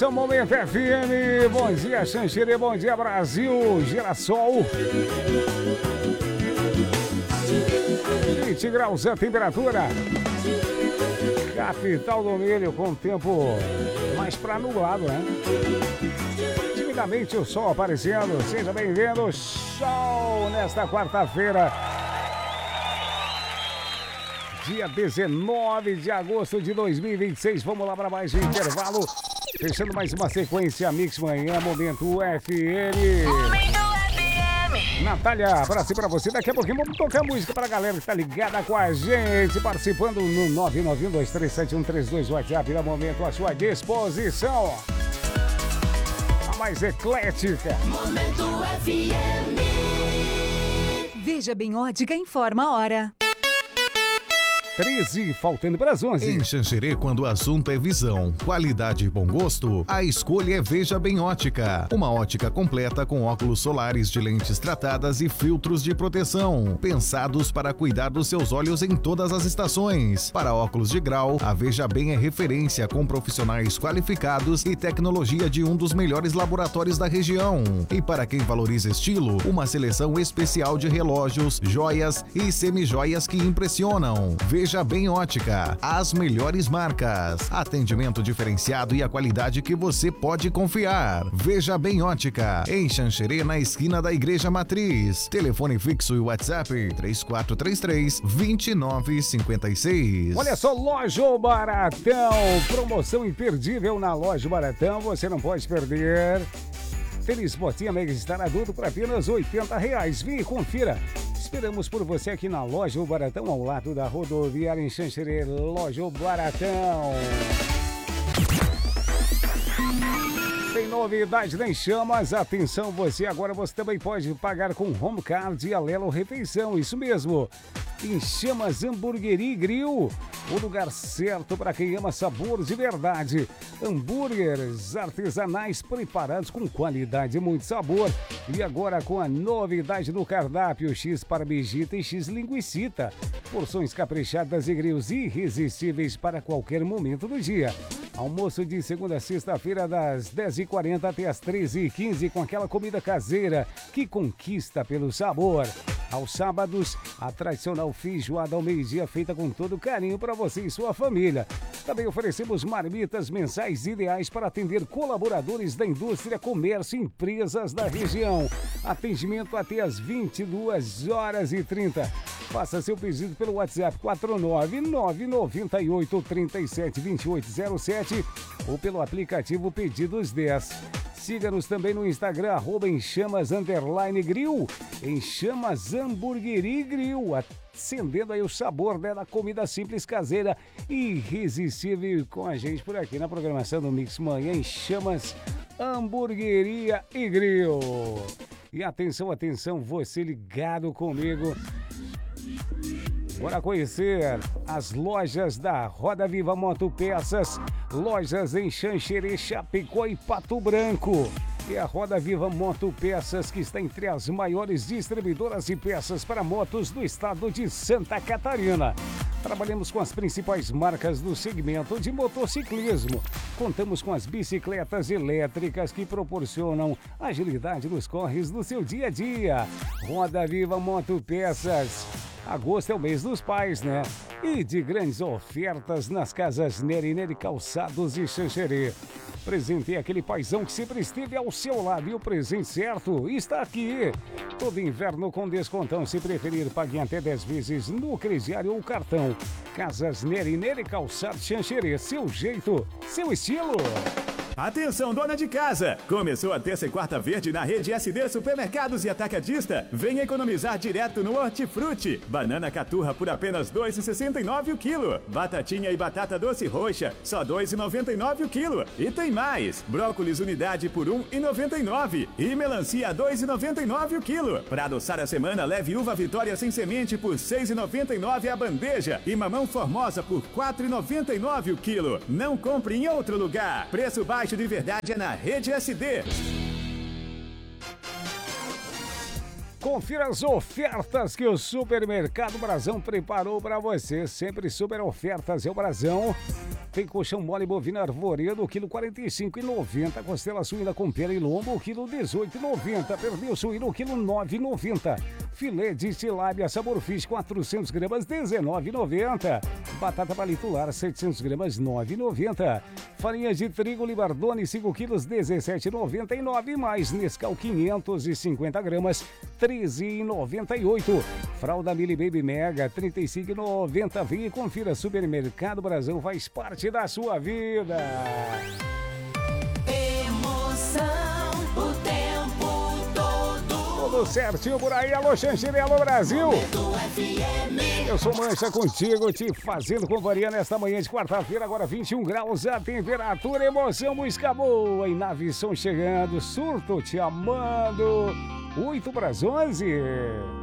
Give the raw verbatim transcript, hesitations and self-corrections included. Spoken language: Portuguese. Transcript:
São Momento F M, bom dia Xanxerê, bom dia Brasil, Girassol. vinte graus a temperatura. Capital do Milho com tempo mais pra nublado, né? Timidamente o sol aparecendo, seja bem-vindo, sol nesta quarta-feira. Dia dezenove de agosto de dois mil e vinte e seis, vamos lá para mais um intervalo. Fechando mais uma sequência Mix Manhã, Momento F M. Momento F M. Natália, abraço pra você. Daqui a pouquinho vamos tocar música pra galera que tá ligada com a gente, participando no nove nove um dois três sete um três dois, WhatsApp, no momento à sua disposição. A mais eclética. Momento F M. Veja Bem Ótica informa a hora. treze, faltando para as onze. Em Xanxerê, quando o assunto é visão, qualidade e bom gosto, a escolha é Veja Bem Ótica. Uma ótica completa com óculos solares de lentes tratadas e filtros de proteção, pensados para cuidar dos seus olhos em todas as estações. Para óculos de grau, a Veja Bem é referência com profissionais qualificados e tecnologia de um dos melhores laboratórios da região. E para quem valoriza estilo, uma seleção especial de relógios, joias e semijoias que impressionam. Veja Bem Ótica, as melhores marcas, atendimento diferenciado e a qualidade que você pode confiar. Veja Bem Ótica, em Xanxerê, na esquina da Igreja Matriz. Telefone fixo e WhatsApp três quatro três três, dois nove cinco seis. Olha só, Loja Baratão, promoção imperdível na Loja Baratão, você não pode perder. Tênis Botinha Mega Star adulto por apenas oitenta reais. Vem e confira. Esperamos por você aqui na Loja Baratão, ao lado da rodoviária em Xanxerê. Loja Baratão. Tem novidade em Chamas. Atenção, você agora você também pode pagar com Home Card e Alelo Refeição. Isso mesmo. Em Chamas Hamburgueria e Grill, o lugar certo para quem ama sabor de verdade. Hambúrgueres artesanais preparados com qualidade e muito sabor. E agora com a novidade no cardápio, X parmejita e X linguicita. Porções caprichadas e grills irresistíveis para qualquer momento do dia. Almoço de segunda a sexta-feira das dez e quarenta até as treze e quinze com aquela comida caseira que conquista pelo sabor. Aos sábados, a tradicional feijoada ao meio-dia feita com todo carinho para você e sua família. Também oferecemos marmitas mensais ideais para atender colaboradores da indústria, comércio e empresas da região. Atendimento até às vinte e duas horas e trinta. Faça seu pedido pelo WhatsApp quatro nove nove nove oito três sete dois oito zero sete ou pelo aplicativo Pedidos dez. Siga-nos também no Instagram, arroba em chamas underline grill, em chamas hamburgueria e grill, acendendo aí o sabor da comida simples caseira e irresistível com a gente por aqui na programação do Mix Manhã, em Chamas Hamburgueria e Grill. E atenção, atenção, você ligado comigo. Bora conhecer as lojas da Roda Viva Motopeças, lojas em Xanxerê, Chapecó e Pato Branco. E a Roda Viva Motopeças, que está entre as maiores distribuidoras de peças para motos do estado de Santa Catarina. Trabalhamos com as principais marcas do segmento de motociclismo. Contamos com as bicicletas elétricas que proporcionam agilidade nos corres do seu dia a dia. Roda Viva Motopeças. Agosto é o mês dos pais, né? E de grandes ofertas nas casas Neri Neri Calçados e Xanxerê. Presentei aquele paizão que sempre esteve ao seu lado e o presente certo está aqui. Todo inverno com descontão, se preferir, pague até dez vezes no crediário ou cartão. Casas Neri Neri Calçados Xanxerê, seu jeito, seu estilo. Atenção, dona de casa! Começou a terça e quarta verde na rede S D Supermercados e Atacadista. Venha economizar direto no Hortifruti. Banana caturra por apenas dois reais e sessenta e nove centavos o quilo. Batatinha e batata doce roxa, só dois reais e noventa e nove centavos o quilo. E tem mais! Brócolis unidade por um real e noventa e nove centavos. E melancia dois reais e noventa e nove centavos o quilo. Para adoçar a semana, leve uva Vitória sem semente por seis reais e noventa e nove centavos a bandeja. E mamão Formosa por quatro reais e noventa e nove centavos o quilo. Não compre em outro lugar. Preço baixo de verdade é na Rede S D. Confira as ofertas que o Supermercado Brasão preparou para você. Sempre super ofertas, é o Brasão. Tem colchão mole bovino arvoredo, quilo quarenta e cinco reais e noventa centavos. Costela suína com pera e lombo, quilo dezoito reais e noventa centavos. Pernil suíno, quilo nove reais e noventa centavos. Filé de tilápia sabor fish, quatrocentos gramas, dezenove reais e noventa centavos. Batata palito lar, setecentos gramas, nove reais e noventa centavos. Farinha de trigo Libardone, cinco quilos, dezessete reais e noventa e nove centavos. Mais Nescau, quinhentos e cinquenta gramas, treze reais e noventa e oito centavos. Fralda Mili Baby Mega, trinta e cinco reais e noventa centavos. Vem e confira, Supermercado Brasil faz parte da sua vida. Emoção, o tempo todo. Tudo certinho por aí, alô Xanxerê, alô Brasil. Do F M. Eu sou Mancha contigo, te fazendo companhia nesta manhã de quarta-feira, agora vinte e um graus a temperatura, emoção, música boa e nave som chegando, surto te amando, oito para as onze.